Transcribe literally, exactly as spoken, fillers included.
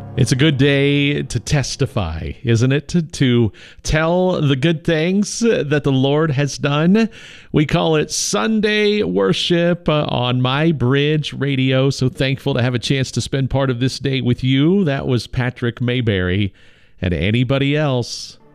It's a good day to testify, isn't it? To, to tell the good things that the Lord has done. We call it Sunday Worship uh, on My Bridge Radio. So thankful to have a chance to spend part of this day with you. That was Patrick Mayberry. And anybody else,